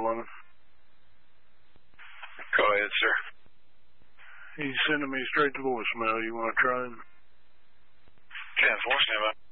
911. Go ahead, sir. He's sending me straight to voicemail. You want to try him? 10-4, stand by.